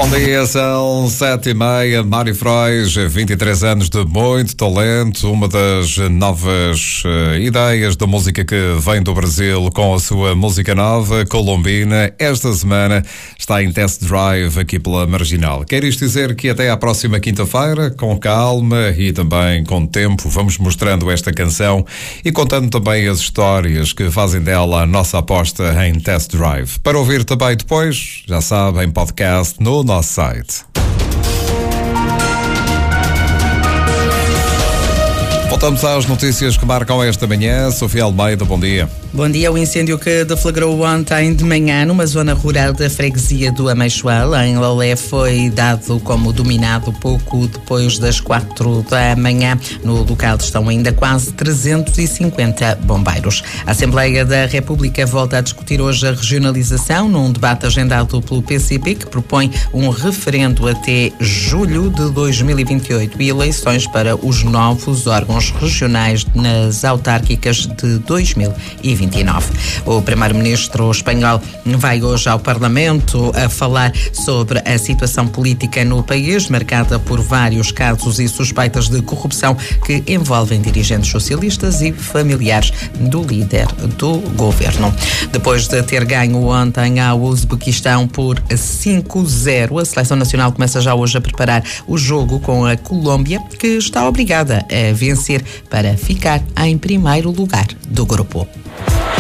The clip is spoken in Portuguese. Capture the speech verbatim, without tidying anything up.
Bom dia, são sete e meia. Mário Frois, vinte e três anos de muito talento, uma das novas uh, ideias da música que vem do Brasil com a sua música nova, Colombina. Esta semana está em test drive aqui pela Marginal. Quer isto dizer que até à próxima quinta-feira, com calma e também com tempo, vamos mostrando esta canção e contando também as histórias que fazem dela a nossa aposta em test drive. Para ouvir também depois, já sabe, em podcast no nosso site. Voltamos às notícias que marcam esta manhã. Sofia Almeida, bom dia. Bom dia. O incêndio que deflagrou ontem de manhã numa zona rural da freguesia do Ameixoal, em Lolé, foi dado como dominado pouco depois das quatro da manhã. No local estão ainda quase trezentos e cinquenta bombeiros. A Assembleia da República volta a discutir hoje a regionalização num debate agendado pelo P C P, que propõe um referendo até julho de dois mil e vinte e oito e eleições para os novos órgãos regionais nas autárquicas de dois mil e vinte e nove. O primeiro-ministro espanhol vai hoje ao Parlamento a falar sobre a situação política no país, marcada por vários casos e suspeitas de corrupção que envolvem dirigentes socialistas e familiares do líder do governo. Depois de ter ganho ontem ao Uzbequistão por cinco a zero, a Seleção Nacional começa já hoje a preparar o jogo com a Colômbia, que está obrigada a vencer para ficar em primeiro lugar do grupo.